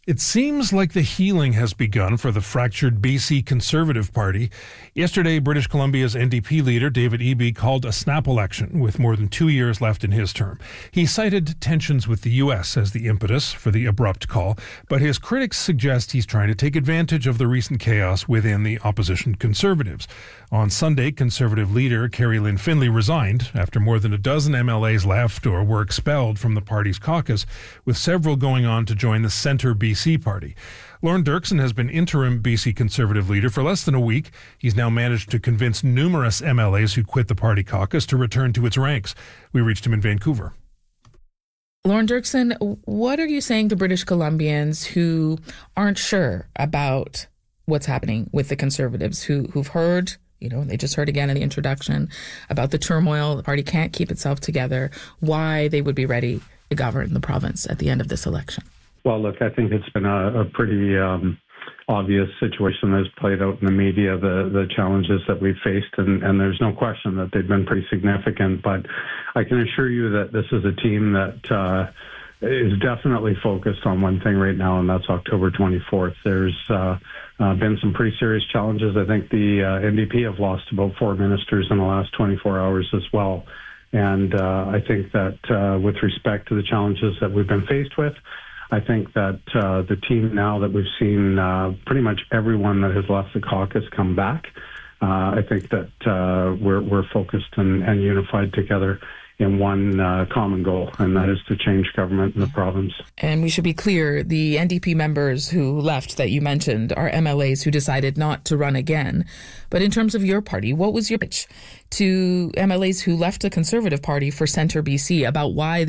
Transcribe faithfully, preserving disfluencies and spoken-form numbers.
It seems like the healing has begun for the fractured B C Conservative Party. Yesterday, British Columbia's N D P leader, David Eby, called a snap election with more than two years left in his term. He cited tensions with the U S as the impetus for the abrupt call, but his critics suggest he's trying to take advantage of the recent chaos within the opposition Conservatives. On Sunday, Conservative leader Kerry Lynn Finlay resigned after more than a dozen M L As left or were expelled from the party's caucus, with several going on to join the Centre B C party. Lorne Dirksen has been interim B C Conservative leader for less than a week. He's now managed to convince numerous M L As who quit the party caucus to return to its ranks. We reached him in Vancouver. Lorne Dirksen, what are you saying to British Columbians who aren't sure about what's happening with the Conservatives, who, who've heard, you know, they just heard again in the introduction about the turmoil, the party can't keep itself together, why they would be ready to govern the province at the end of this election? Well, look, I think it's been a, a pretty um, obvious situation that's played out in the media, the, the challenges that we've faced, and, and there's no question that they've been pretty significant. But I can assure you that this is a team that uh, is definitely focused on one thing right now, and that's October twenty-fourth. There's uh, uh, been some pretty serious challenges. I think the uh, N D P have lost about four ministers in the last twenty-four hours as well. And uh, I think that uh, with respect to the challenges that we've been faced with, I think that uh, the team now that we've seen uh, pretty much everyone that has left the caucus come back, uh, I think that uh, we're, we're focused and, and unified together in one uh, common goal, and that is to change government in the province. And we should be clear, the N D P members who left that you mentioned are M L As who decided not to run again. But in terms of your party, what was your pitch to M L As who left the Conservative Party for Centre B C about why